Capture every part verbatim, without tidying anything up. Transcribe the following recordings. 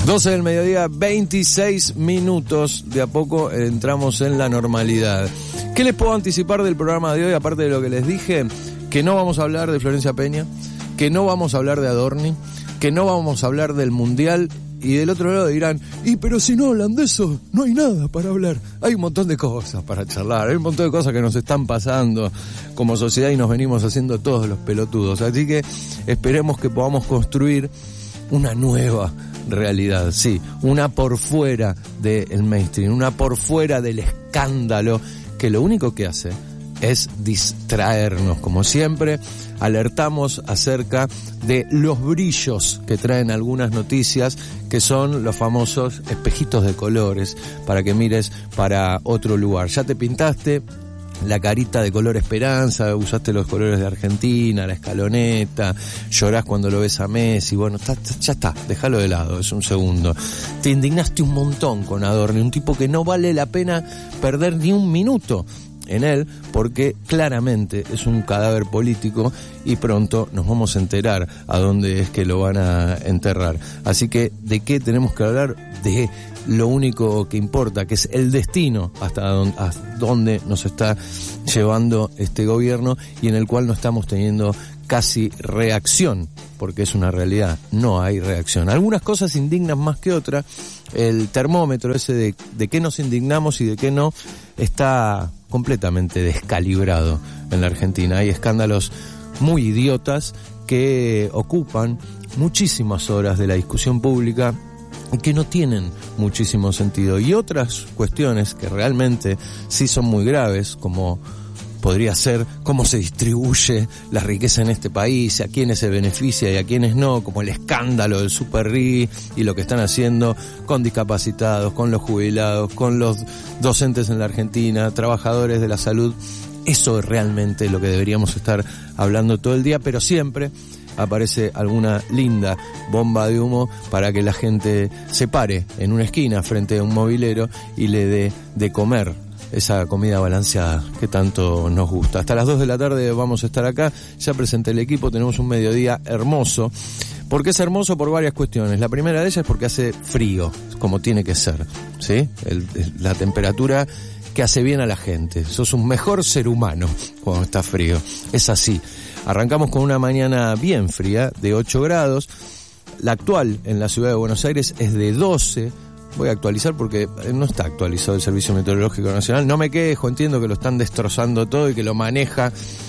doce del mediodía, veintiséis minutos. De a poco entramos en la normalidad. ¿Qué les puedo anticipar del programa de hoy? Aparte de lo que les dije, que no vamos a hablar de Florencia Peña, que no vamos a hablar de Adorni, que no vamos a hablar del Mundial. Y del otro lado dirán, y pero si no hablan de eso, no hay nada para hablar. Hay un montón de cosas para charlar, hay un montón de cosas que nos están pasando como sociedad y nos venimos haciendo todos los pelotudos. Así que esperemos que podamos construir una nueva realidad, sí, una por fuera del mainstream, una por fuera del escándalo, que lo único que hace es distraernos. Como siempre, alertamos acerca de los brillos que traen algunas noticias, que son los famosos espejitos de colores, para que mires para otro lugar. Ya te pintaste la carita de color esperanza, usaste los colores de Argentina, la escaloneta, llorás cuando lo ves a Messi, bueno, está, ya está, déjalo de lado, es un segundo. Te indignaste un montón con Adorni, un tipo que no vale la pena perder ni un minuto en él, porque claramente es un cadáver político y pronto nos vamos a enterar a dónde es que lo van a enterrar. Así que, ¿de qué tenemos que hablar? De lo único que importa, que es el destino hasta dónde, hasta dónde nos está llevando este gobierno, y en el cual no estamos teniendo casi reacción, porque es una realidad, no hay reacción. Algunas cosas indignan más que otras. El termómetro ese de, de qué nos indignamos y de qué no está completamente descalibrado en la Argentina. Hay escándalos muy idiotas que ocupan muchísimas horas de la discusión pública y que no tienen muchísimo sentido. Y otras cuestiones que realmente sí son muy graves, como podría ser cómo se distribuye la riqueza en este país, a quiénes se beneficia y a quiénes no, como el escándalo del Super R I y lo que están haciendo con discapacitados, con los jubilados, con los docentes en la Argentina, trabajadores de la salud. Eso es realmente lo que deberíamos estar hablando todo el día, pero siempre aparece alguna linda bomba de humo para que la gente se pare en una esquina frente a un mobilero y le dé de comer esa comida balanceada que tanto nos gusta. Hasta las dos de la tarde vamos a estar acá. Ya presenté el equipo, tenemos un mediodía hermoso. ¿Por qué es hermoso? Por varias cuestiones. La primera de ellas es porque hace frío, como tiene que ser, ¿sí? El, el, la temperatura que hace bien a la gente. Sos un mejor ser humano cuando está frío. Es así. Arrancamos con una mañana bien fría, de ocho grados. La actual en la ciudad de Buenos Aires es de doce. Voy a actualizar porque no está actualizado el Servicio Meteorológico Nacional. No me quejo, entiendo que lo están destrozando todo y que lo maneja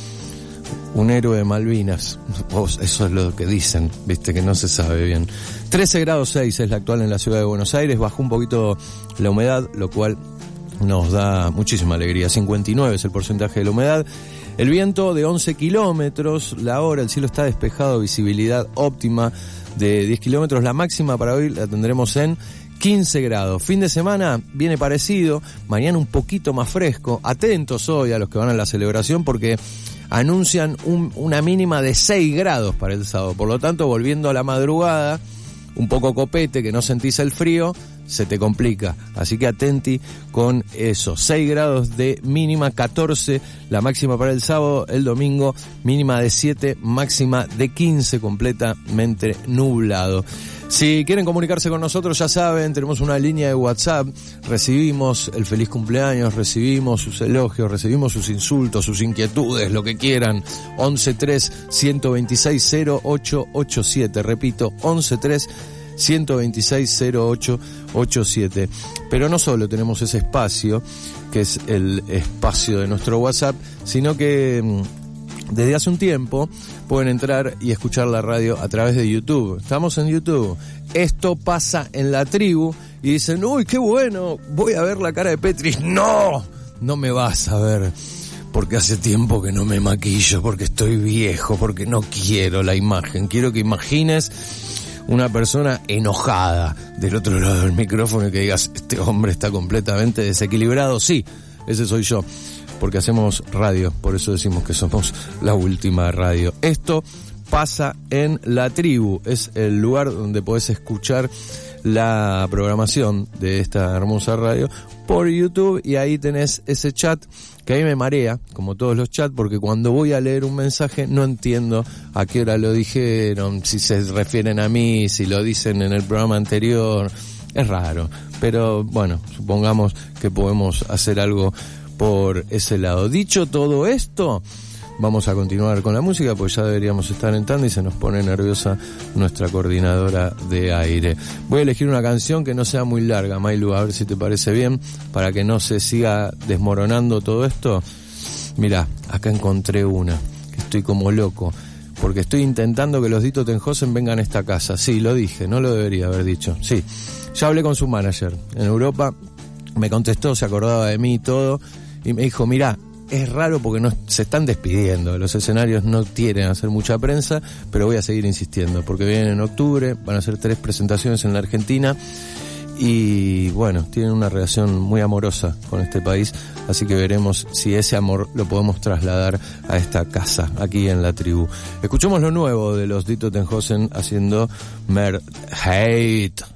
un héroe de Malvinas. Eso es lo que dicen, viste, que no se sabe bien. trece grados seis es la actual en la ciudad de Buenos Aires. Bajó un poquito la humedad, lo cual nos da muchísima alegría. cincuenta y nueve es el porcentaje de la humedad. El viento de once kilómetros la hora. El cielo está despejado, visibilidad óptima de diez kilómetros. La máxima para hoy la tendremos en quince grados. Fin de semana viene parecido, mañana un poquito más fresco. Atentos hoy a los que van a la celebración porque anuncian un, una mínima de seis grados para el sábado. Por lo tanto, volviendo a la madrugada, un poco copete, que no sentís el frío, se te complica. Así que atenti con eso. seis grados de mínima, catorce la máxima para el sábado. El domingo mínima de siete, máxima de quince, completamente nublado. Si quieren comunicarse con nosotros, ya saben, tenemos una línea de WhatsApp. Recibimos el feliz cumpleaños, recibimos sus elogios, recibimos sus insultos, sus inquietudes, lo que quieran. once tres, ciento veintiséis, cero ocho ochenta y siete. Repito, once tres, ciento veintiséis, cero ocho ochenta y siete. Pero no solo tenemos ese espacio, que es el espacio de nuestro WhatsApp, sino que desde hace un tiempo pueden entrar y escuchar la radio a través de YouTube. Estamos en YouTube. Esto pasa en la tribu. Y dicen, uy, qué bueno, voy a ver la cara de Petri. ¡No! No me vas a ver. Porque hace tiempo que no me maquillo, porque estoy viejo, porque no quiero la imagen. Quiero que imagines una persona enojada del otro lado del micrófono y que digas, este hombre está completamente desequilibrado. Sí, ese soy yo. Porque hacemos radio, por eso decimos que somos la última radio. Esto pasa en La Tribu. Es el lugar donde podés escuchar la programación de esta hermosa radio por YouTube, y ahí tenés ese chat que a mí me marea, como todos los chats, porque cuando voy a leer un mensaje no entiendo a qué hora lo dijeron, si se refieren a mí, si lo dicen en el programa anterior. Es raro, pero bueno, supongamos que podemos hacer algo por ese lado. Dicho todo esto, vamos a continuar con la música, pues ya deberíamos estar en tanda y se nos pone nerviosa nuestra coordinadora de aire. Voy a elegir una canción que no sea muy larga, Mailu, a ver si te parece bien, para que no se siga desmoronando todo esto. Mirá, acá encontré una, que estoy como loco, porque estoy intentando que los Dito Tenjosen vengan a esta casa. Sí, lo dije, no lo debería haber dicho. Sí, ya hablé con su manager en Europa, me contestó, se acordaba de mí y todo, y me dijo, mirá, es raro porque no se están despidiendo, los escenarios no quieren hacer mucha prensa, pero voy a seguir insistiendo, porque vienen en octubre, van a hacer tres presentaciones en la Argentina, y bueno, tienen una relación muy amorosa con este país, así que veremos si ese amor lo podemos trasladar a esta casa, aquí en La Tribu. Escuchemos lo nuevo de los Dito Tenjosen haciendo Mer Hate.